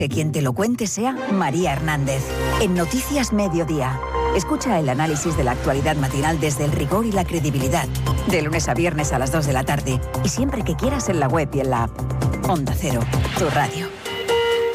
Que quien te lo cuente sea María Hernández. En Noticias Mediodía. Escucha el análisis de la actualidad matinal desde el rigor y la credibilidad. De lunes a viernes a las 2 de la tarde. Y siempre que quieras en la web y en la app. Onda Cero, tu radio.